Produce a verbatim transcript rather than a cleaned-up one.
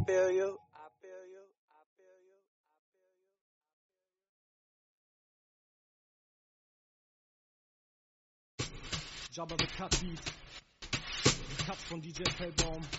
feel you. I feel you. I feel you. I feel you. Jabba the Cut Beat, die Cuts von D J Feldbaum.